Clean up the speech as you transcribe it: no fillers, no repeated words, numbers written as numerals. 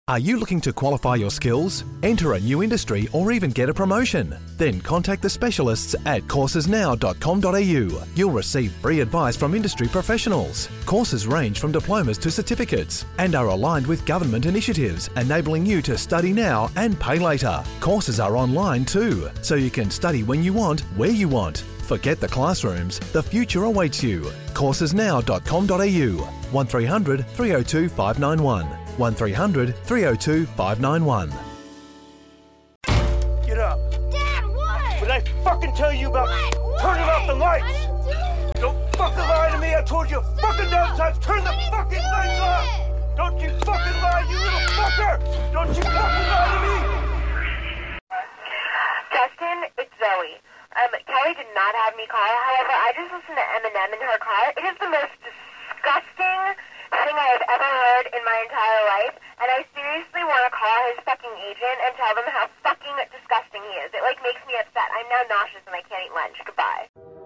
Are you looking to qualify your skills, enter a new industry, or even get a promotion? Then contact the specialists at coursesnow.com.au. You'll receive free advice from industry professionals. Courses range from diplomas to certificates and are aligned with government initiatives, enabling you to study now and pay later. Courses are online too, so you can study when you want, where you want. Forget the classrooms, the future awaits you. Coursesnow.com.au. 1300 302 591. 1300 302 591. Get up. Dad, what? What did I fucking tell you about turning off the lights? I didn't do it. Don't fucking lie to me. I told you fucking dozen times. Turn the fucking lights off. Don't you fucking lie, you little fucker. Don't you fucking lie to me. Justin, it's Zoe. Kelly did not have me call. However, I just listened to Eminem in her car. It is the most disgusting thing I have ever heard in my entire life, and I seriously want to call his fucking agent and tell them how fucking disgusting he is. It, makes me upset. I'm now nauseous and I can't eat lunch. Goodbye.